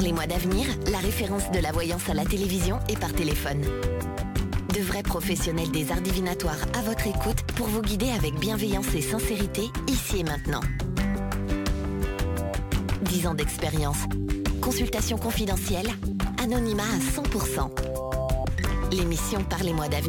Parlez-moi d'avenir, la référence de la voyance à la télévision et par téléphone. De vrais professionnels des arts divinatoires à votre écoute pour vous guider avec bienveillance et sincérité, ici et maintenant. 10 ans d'expérience. Consultation confidentielle. Anonymat à 100%. L'émission Parlez-moi d'avenir